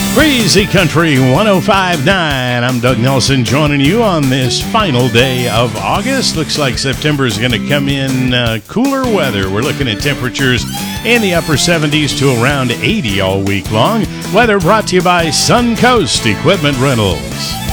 Crazy Country 105.9. I'm Doug Nelson joining you on this final day of August. Looks like September is going to come in cooler weather. We're looking at temperatures in the upper 70s to around 80 all week long. Weather brought to you by Suncoast Equipment Rentals.